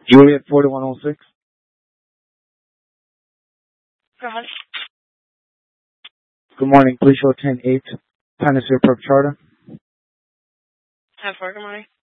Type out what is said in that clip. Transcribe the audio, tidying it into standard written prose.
Juliet 4106. Go ahead. Good morning. Please show 10-8. Time to Perp Charter. 10-4, good morning.